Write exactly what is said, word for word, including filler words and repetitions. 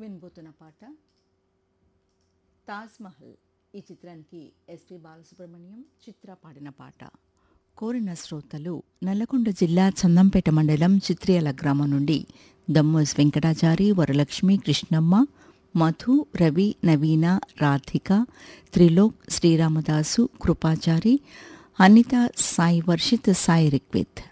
వినబోతున్న పాట తాజ్ మహల్. ఈ చిత్రానికి ఎస్పి బాలసుబ్రహ్మణ్యం చిత్ర పాడిన పాట. కోరిన శ్రోతలు నల్లగొండ జిల్లా చందంపేట మండలం చిత్రియాల గ్రామం నుండి దమ్మోస్ వెంకటాచారి, వరలక్ష్మి, కృష్ణమ్మ, మధు, రవి, నవీన, రాధిక, త్రిలోక్, శ్రీరామదాసు, కృపాచారి, అనిత, సాయి వర్షిత్, సాయి రిక్విత్.